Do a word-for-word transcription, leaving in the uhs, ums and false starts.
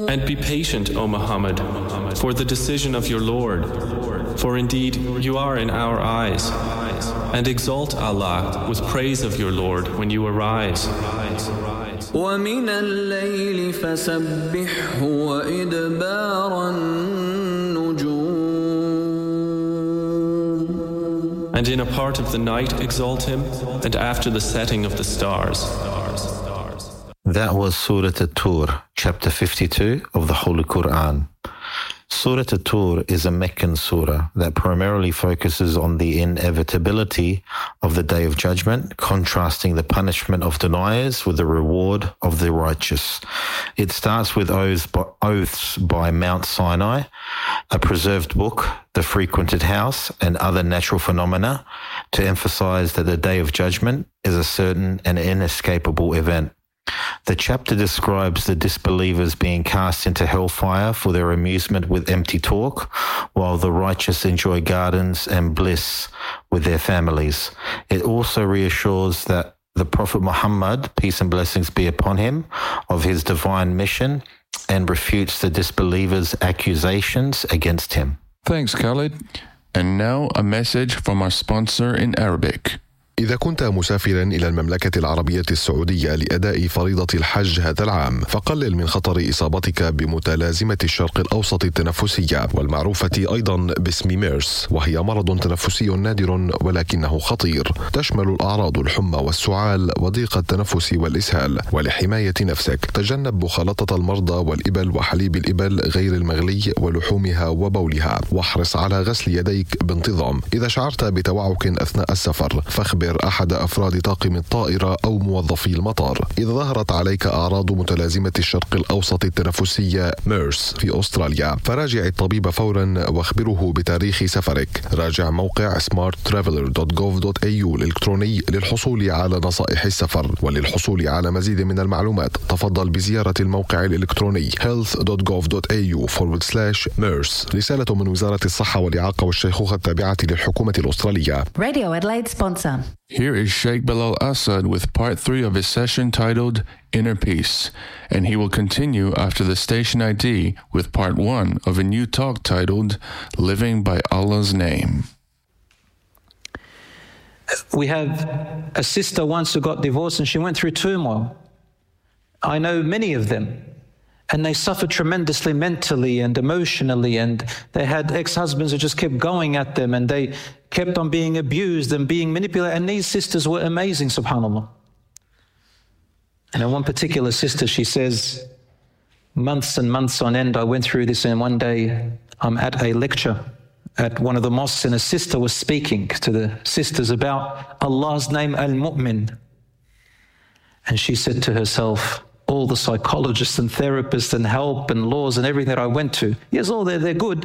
And be patient, O Muhammad, for the decision of your Lord. For indeed, you are in our eyes. And exalt Allah with praise of your Lord when you arise. وَمِنَ اللَّيْلِ فَسَبِّحْهُ وَإِدْبَارَ النُّجُومِ. And in a part of the night exalt him, and after the setting of the stars. That was Surah At-Tur, chapter fifty-two of the Holy Quran. Surah At-Tur is a Meccan surah that primarily focuses on the inevitability of the Day of Judgment, contrasting the punishment of deniers with the reward of the righteous. It starts with oaths by, oaths by Mount Sinai, a preserved book, the frequented house, and other natural phenomena, to emphasize that the Day of Judgment is a certain and inescapable event. The chapter describes the disbelievers being cast into hellfire for their amusement with empty talk, while the righteous enjoy gardens and bliss with their families. It also reassures that the Prophet Muhammad, peace and blessings be upon him, of his divine mission, and refutes the disbelievers' accusations against him. Thanks, Khalid. And now a message from our sponsor in Arabic. إذا كنت مسافرا إلى المملكة العربية السعودية لأداء فريضة الحج هذا العام، فقلل من خطر إصابتك بمتلازمة الشرق الأوسط التنفسية والمعروفة أيضا باسم ميرس، وهي مرض تنفسي نادر ولكنه خطير. تشمل الأعراض الحمى والسعال وضيق التنفس والإسهال. ولحماية نفسك تجنب مخالطة المرضى والإبل وحليب الإبل غير المغلي ولحومها وبولها، واحرص على غسل يديك بانتظام. إذا شعرت بتوعك أثناء السفر فاخبر أحد أفراد طاقم الطائرة أو موظفي المطار. إذا ظهرت عليك أعراض متلازمة الشرق الأوسط التنفسية ميرس في أستراليا فراجع الطبيب فورا واخبره بتاريخ سفرك. راجع موقع سمارت ترافلر دوت جوف دوت إيه يو الإلكتروني للحصول على نصائح السفر. وللحصول على مزيد من المعلومات تفضل بزيارة الموقع الإلكتروني health دوت جوف دوت إيه يو forward slash ميرس. رسالة من وزارة الصحة والإعاقة والشيخوخة التابعة للحكومة الأسترالية. Radio Adelaide sponsor. Here is Sheikh Bilal Assad with part three of his session titled Inner Peace, and he will continue after the station I D with part one of a new talk titled Living by Allah's Name. We have a sister once who got divorced and she went through turmoil. I know many of them. And they suffered tremendously mentally and emotionally, and they had ex-husbands who just kept going at them, and they kept on being abused and being manipulated. And these sisters were amazing, subhanAllah. And in one particular sister, she says, months and months on end, I went through this, and one day I'm at a lecture at one of the mosques, and a sister was speaking to the sisters about Allah's name, Al-Mu'min. And she said to herself, all the psychologists and therapists and help and laws and everything that I went to, yes, all they're, they're good,